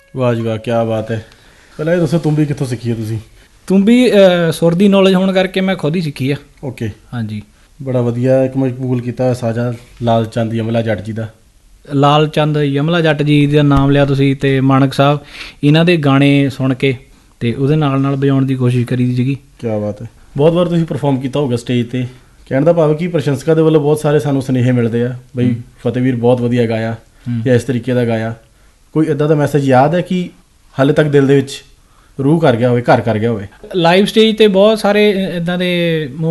ਵਾਹ ਜੀ ਵਾਹ, ਕੀ ਬਾਤ ਹੈ। ਪਹਿਲਾਂ ਇਹ ਦੱਸੋ ਤੁੰਬੀ ਕਿੱਥੋਂ ਸਿੱਖੀ ਹੈ ਤੁਸੀਂ? ਤੁੰਬੀ ਸੁਰ ਦੀ ਨੌਲੇਜ ਹੋਣ ਕਰਕੇ ਮੈਂ ਖੁਦ ਹੀ ਸਿੱਖੀ ਆ। ਓਕੇ, ਹਾਂਜੀ। ਬੜਾ ਵਧੀਆ ਇੱਕ ਮਕਬੂਲ ਕੀਤਾ ਹੋਇਆ ਸਾਜਾ ਲਾਲ ਚੰਦ ਯਮਲਾ ਜੱਟ ਜੀ ਦਾ। ਲਾਲ ਚੰਦ ਯਮਲਾ ਜੱਟ ਜੀ ਦਾ ਨਾਮ ਲਿਆ ਤੁਸੀਂ, ਅਤੇ ਮਾਣਕ ਸਾਹਿਬ, ਇਹਨਾਂ ਦੇ ਗਾਣੇ ਸੁਣ ਕੇ ਅਤੇ ਉਹਦੇ ਨਾਲ ਨਾਲ ਵਜਾਉਣ ਦੀ ਕੋਸ਼ਿਸ਼ ਕਰੀ ਸੀਗੀ। ਕੀ ਬਾਤ ਹੈ। ਬਹੁਤ ਵਾਰ ਤੁਸੀਂ ਪਰਫੋਰਮ ਕੀਤਾ ਹੋਊਗਾ ਸਟੇਜ 'ਤੇ। ਕਹਿਣ ਦਾ ਭਾਵ ਕਿ ਪ੍ਰਸ਼ੰਸਕਾਂ ਦੇ ਵੱਲੋਂ ਬਹੁਤ ਸਾਰੇ ਸਾਨੂੰ ਸੁਨੇਹੇ ਮਿਲਦੇ ਆ ਬਈ ਫਤਿਹਵੀਰ ਬਹੁਤ ਵਧੀਆ ਗਾਇਆ ਜਾਂ ਇਸ ਤਰੀਕੇ ਦਾ ਗਾਇਆ। ਕੋਈ ਇੱਦਾਂ ਦਾ ਮੈਸੇਜ ਯਾਦ ਹੈ ਕਿ ਹਾਲੇ ਤੱਕ ਦਿਲ ਦੇ ਵਿੱਚ ਰੂਹ ਕਰ ਗਿਆ ਹੋਵੇ, ਘਰ ਕਰ ਗਿਆ ਹੋਵੇ? ਲਾਈਵ ਸਟੇਜ 'ਤੇ ਬਹੁਤ ਸਾਰੇ ਇੱਦਾਂ ਦੇ